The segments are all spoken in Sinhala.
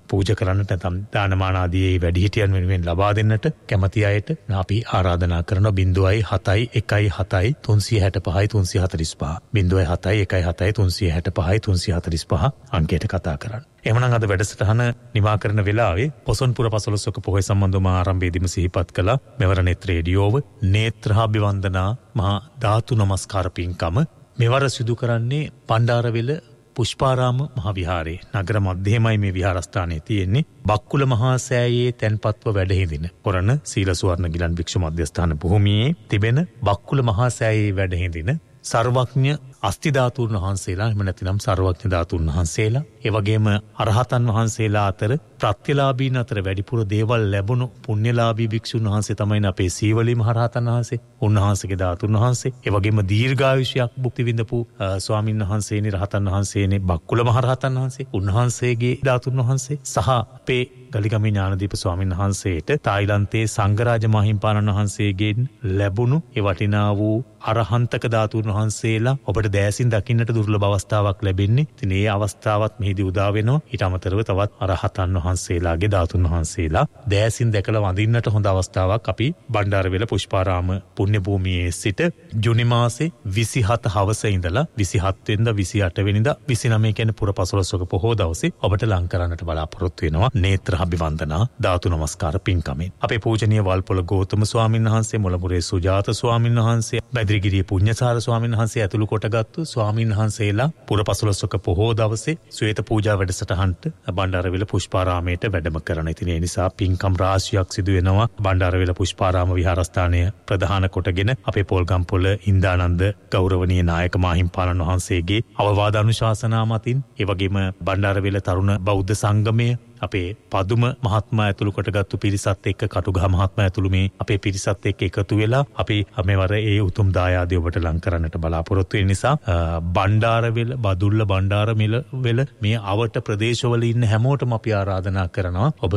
පූජා කරන්නට නැත්නම් දානමාන ආදී වැඩිහිටියන් වෙනුවෙන් ලබා දෙන්නට කැමති අයට අපි ආරාධනා කරනවා 0.717345 අංකයට කතා කරන්න. එහෙමනම් අද වැඩසටහන නිමා කරන වෙලාවේ පොසොන්පුර පසළොස්වක පොහොය සම්බන්ධව ආරම්භයේදීම සිහිපත් කළා මෙවර නෙත් රේඩියෝව නේත්‍රාභිවන්දනා මහා ධාතු නමස්කාර පින්කම මෙවර සිදු කරන්නේ බණ්ඩාරවෙල පුෂ්පාරාම මහා විහාරයේ නගර මැදෙමයි මේ විහාරස්ථානයේ තියෙන්නේ. බක්කුල මහා සෑයේ තැන්පත්ව වැඩ හිඳින කොරණ සීල සුවර්ණ ගිලන් භික්ෂු මධ්‍යස්ථාන භූමියේ තිබෙන බක්කුල මහා සෑයේ වැඩ හිඳින සර්වඥ අස්ති ධාතුන් වහන්සේලා එහෙම නැතිනම් සර්වඥ ධාතුන් වහන්සේලා ඒ වගේම අරහතන් වහන්සේලා අතර ප්‍රත්‍යලාභීන් අතර වැඩිපුර දේවල් ලැබුණු පුණ්‍යලාභී භික්ෂුන් වහන්සේ තමයි අපේ සීවලී මහරහතන් වහන්සේ. උන්වහන්සේගේ ධාතුන් වහන්සේ ඒ වගේම දීර්ඝායුෂයක් භුක්ති විඳපු ස්වාමින් වහන්සේනි රහතන් වහන්සේනි බක්කුල මහරහතන් වහන්සේ උන්වහන්සේගේ ධාතුන් වහන්සේ සහ අපේ ගලිගමේ ඥානදීප ස්වාමින් වහන්සේට තායිලන්තයේ සංඝරාජ මහින්පාණන් වහන්සේගෙන් ලැබුණු ඒ වටිනා වූ අරහන්තක ධාතුන් වහන්සේලා ඔබට දෑසින් දකින්නට දුර්ලභ අවස්ථාවක් ලැබෙන්නේ. ඉතින් මේ අවස්ථාවත් මෙහිදී උදා වෙනවා. ඊට අමතරව තවත් අරහතන් වහන්සේලාගේ ධාතුන් වහන්සේලා දෑසින් දැකලා වඳින්නට හොඳ අවස්ථාවක් අපි බණ්ඩාරවෙල පුෂ්පාරාම පුණ්‍ය භූමියේ සිට ජුනි මාසේ 27 හවස ඉඳලා 27 වෙනිදා 28 වෙනිදා 29 කියන පුර පසළොස්වක පොහොය දවසේ ඔබට ලං කරන්නට බලාපොරොත්තු වෙනවා නේත්‍රාභිවන්දනා ධාතු නමස්කාර පින්කමෙන්. අපේ පූජනීය වල්පොළ ගෞතම ස්වාමීන් වහන්සේ මොළමුරේ සුජාත ස්වාමීන් වහන්සේ බද්‍රිගිරිය පුඤ්ඤසාර ස්වාමීන් වහන්සේ ඇතුළු කොටගත්තු ස්වාමීන් වහන්සේලා පුර පසළොස්වක පොහොය දවසේ ශ්වේත පූජා වැඩසටහනට බණ්ඩාරවෙල පුෂ්පාරාමයට වැඩම කරන. ඉතින් ඒ නිසා පින්කම් රාශියක් සිදු වෙනවා බණ්ඩාරවෙල පුෂ්පාරාම විහාරස්ථානය ප්‍රධාන කොටගෙන අපේ පොල්ගම්පොළ ඉන්දානන්ද ගෞරවනීය නායක මාහිම්පාණන් වහන්සේගේ අවවාද අනුශාසනා මතින් ඒ වගේම බණ්ඩාරවෙල තරුණ බෞද්ධ සංගමය අපේ පදුම මහත්මයා ඇතුළු කොටගත්තු පිරිසත් එක්ක කටුගහ මහත්මයා ඇතුළු මේ අපේ පිරිසත් එක්ක එකතු වෙලා අපි මේවර ඒ උතුම් දායාදය ඔබට ලං කරන්නට බලාපොරොත්තු වෙන නිසා බණ්ඩාරවෙල බදුල්ල බණ්ඩාරවෙල මේ අවට ප්‍රදේශවල ඉන්න හැමෝටම අපි ආරාධනා කරනවා ඔබ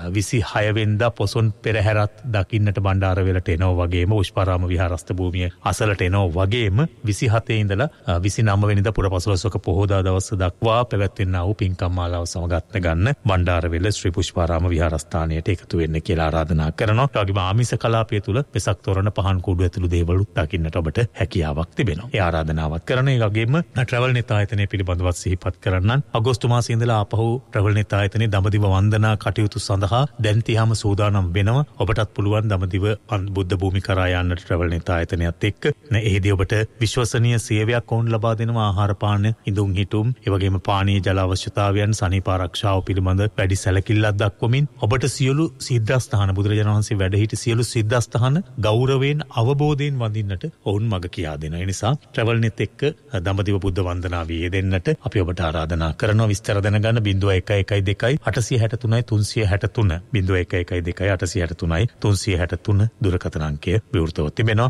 26 වෙනිදා පොසොන් පෙරහැරත් දකින්නට බණ්ඩාරවෙලට එනවා වගේම පුෂ්පාරාම විහාරස්ථ භූමිය අසලට එනවා වගේම 27 ඉඳලා 29 වෙනිදා පුර පසළොස්වක පොහොය දවස දක්වා පැවැත්වෙනා වූ පින්කම් මාලාව සමගත් ගන්න බණ්ඩාරවෙල ශ්‍රී පුෂ්පාරාම විහාරස්ථානයට එකතු වෙන්න කියලා ආරාධනා කරනවා. ඒ වගේම ආමිස කලාපය තුල වෙසක් තොරණ පහන් කුඩු ඇතුළු දේවලුත් දකින්නට ඔබට හැකියාවක් තිබෙනවා. ඒ ආරාධනාවත් කරන ඒ වගේම ට්‍රැවල් නෙත් ආයතනය පිළිබඳව සිහිපත් කරන්නන් අගෝස්තු මාසයේ ඉඳලා ආපහු ට්‍රැවල් නෙත් ආයතනයේ දඹදිව වන්දනා කටයුතු සඳහා දැන් තියාම සූදානම් වෙනවා. ඔබටත් පුළුවන් දඹදිව බුද්ධ භූමි කරා යන්නට ට්‍රැවල් නෙත් ආයතනයත් එක්ක. එහිදී ඔබට විශ්වසනීය සේවයක් ඕන් ලබා දෙනවා. ආහාර පාන ඉඳුන් හිටුම් ඒ වගේම පානීය ජල අවශ්‍යතාවයන් සනීප ආරක්ෂාව පිළිබඳ වැඩි සැලකිල්ලක් දක්වමින් ඔබට සියලු සිද්ධාස්ථාන බුදුරජාණන් වහන්සේ වැඩ සිටි සියලු සිද්ධාස්ථාන ගෞරවයෙන් අවබෝධයෙන් වඳින්නට ඔවුන් මඟ කියා දෙනවා. ඒ නිසා ට්‍රැවල් නෙත් එක්ක දඹදිව බුද්ධ වන්දනාවේ යෙදෙන්නට අපි ඔබට ආරාධනා කරනවා. විස්තර දැනගන්න 0112 863 363 0112 863 363 දුරකථන අංකය විවෘතව තිබෙනවා.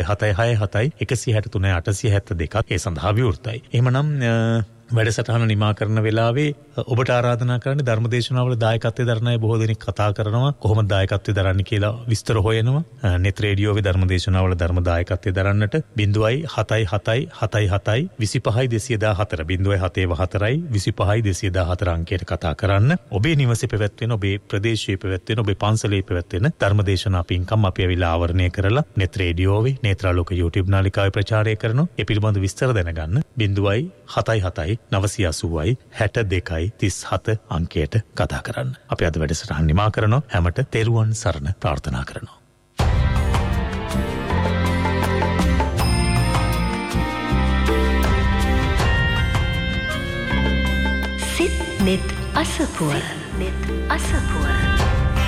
0767 163 872 ඒ සඳහා විවෘතයි. එහෙමනම් වැඩසටහන නිමා කරන වෙලාවේ ඔබට ආරාධනා කරන්නේ ධර්මදේශනාවල දායකත්වයේ දරන අය බොහෝ දෙනෙක් කතා කරනවා කොහොමද දායකත්වයේ දරන්නේ කියලා විස්තර හොයනවා. නෙත් රේඩියෝවේ ධර්මදේශනාවල ධර්ම දායකත්වයේ දරන්නට 07777 25214 07774 25214 අංකයට කතා කරන්න. ඔබේ නිවසේ පැවැත්වෙන ඔබේ ප්‍රදේශයේ පැවැත්වෙන ඔබේ පන්සලේ පැවැත්වෙන ධර්මදේශනා පින්කම් අපි ඇවිල්ලා ආවරණය කරලා නෙත් රේඩියෝවේ නේත්‍රාලෝක YouTube නාලිකාවේ ප්‍රචාරය කරනවා. ඒ පිළිබඳ විස්තර දැනගන්න 077 980යි 62යි 37 අංකයට කතා කරන්න. අපි අද වැඩසටහන නිමා කරනවා. හැමට තෙරුවන් සරණ ප්‍රාර්ථනා කරනවා. සිත් නෙත් අසපුව